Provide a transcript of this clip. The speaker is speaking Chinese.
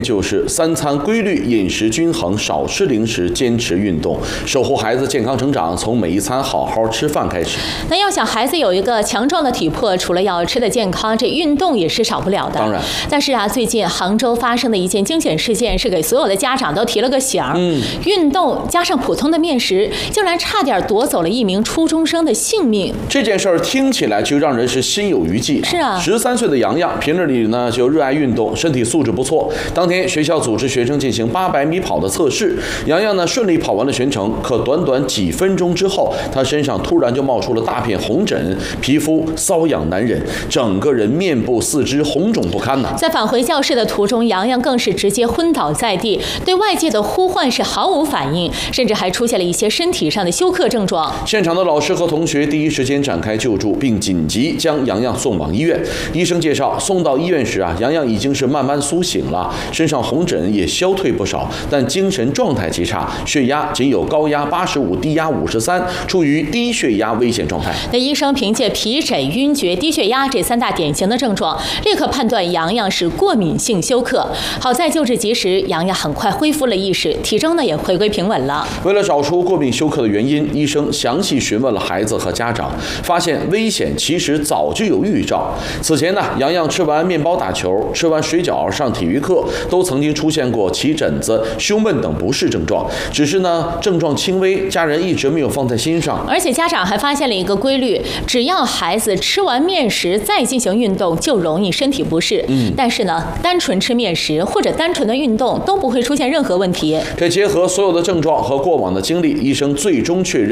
就是3餐规律、饮食均衡、少吃零食、坚持运动，守护孩子健康成长，从每一餐好好吃饭开始。 那要想孩子有一个强壮的体魄，除了要吃的健康，这运动也是少不了的。 当然， 但是啊，最近杭州发生的一件惊险事件，是给所有的家长都提了个醒儿。运动加上普通的面食，竟然差点夺走了一名初中生的性命。 这件事儿听起来就让人是心有余悸。 是啊 ，13岁的洋洋平日里呢就热爱运动，身体素质不错。当天学校组织学生进行800米跑的测试，洋洋呢顺利跑完了全程。可短短几分钟之后，他身上突然就冒出了大片红疹，皮肤瘙痒难忍，整个人面部四肢红肿不堪呐。 在返回教室的途中，洋洋更是直接昏倒在地，对外界的呼唤是毫无反应，甚至还出现了一些身体上的休克症状。 现场的老师和同学第一时间展开救助，并紧急将洋洋送往医院。医生介绍，送到医院时啊，洋洋已经是慢慢苏醒了，身上红疹也消退不少，但精神状态极差，血压仅有高压85，低压53，处于低血压危险状态。 那医生凭借皮疹、晕厥、低血压这3大典型的症状，立刻判断洋洋是过敏性休克。好在救治及时，洋洋很快恢复了意识，体征呢也回归平稳了。 为了找出过敏休克的原因，医生详细询问了孩子和家长，发现危险其实早就有预兆。此前呢，洋洋吃完面包打球，吃完水饺上体育课，都曾经出现过起疹子、胸闷等不适症状，只是呢症状轻微，家人一直没有放在心上。 而且家长还发现了一个规律，只要孩子吃完面食再进行运动，就容易身体不适。但是呢，单纯吃面食或者单纯的运动都不会出现任何问题。 这结合所有的症状和过往的经历，医生最终确认